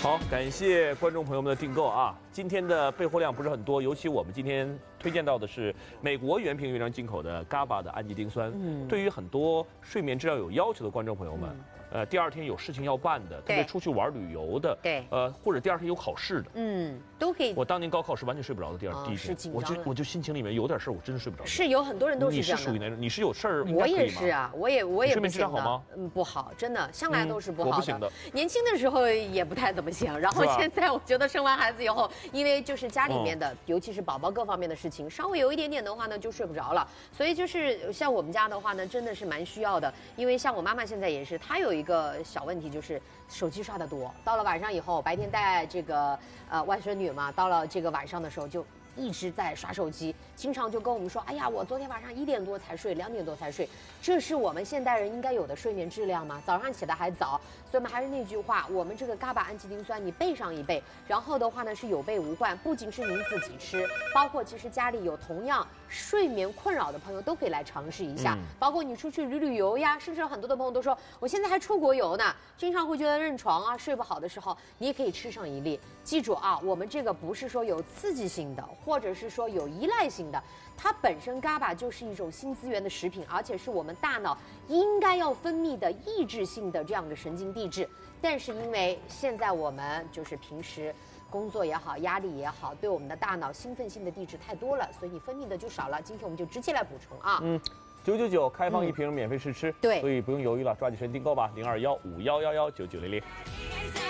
好，感谢观众朋友们的订购啊！今天的备货量不是很多，尤其我们今天推荐到的是美国原瓶原装进口的 GABA 的氨基丁酸。对于很多睡眠质量有要求的观众朋友们，第二天有事情要办的，特别出去玩旅游的， 对， 或者第二天有考试的， 都可以。 我当年高考是完全睡不着的，第一天，我就心情里面有点事儿，我真是睡不着。 是有很多人都是这样的。 你是属于哪种？你是有事儿？ 我也是啊，我也睡眠质量好吗？ 不好，真的，向来都是不好的。 我不行的。 年轻的时候也不太怎么行，然后现在我觉得生完孩子以后，因为就是家里面的，尤其是宝宝各方面的事情，稍微有一点点的话呢，就睡不着了。所以就是像我们家的话呢，真的是蛮需要的。因为像我妈妈现在也是，她有一个小问题，就是手机刷得多，到了晚上以后，白天带这个外孙女嘛，到了这个晚上的时候就一直在刷手机，经常就跟我们说，哎呀，我昨天晚上1点多才睡，2点多才睡，这是我们现代人应该有的睡眠质量吗？早上起得还早，所以我们还是那句话，我们这个 GABA 氨基丁酸你备上一备，然后的话呢是有备无患，不仅是您自己吃，包括其实家里有同样睡眠困扰的朋友都可以来尝试一下，包括你出去旅游呀，甚至很多的朋友都说，我现在还出国游呢，经常会觉得认床啊，睡不好的时候，你也可以吃上一粒。记住啊，我们这个不是说有刺激性的，或者是说有依赖性的，它本身 GABA 就是一种新资源的食品，而且是我们大脑应该要分泌的抑制性的这样的神经递质。但是因为现在我们就是平时工作也好，压力也好，对我们的大脑兴奋性的递质太多了，所以你分泌的就少了。今天我们就直接来补充啊。 999开放1瓶免费试吃， 对， 所以不用犹豫了，抓紧时间订购吧，0215119900。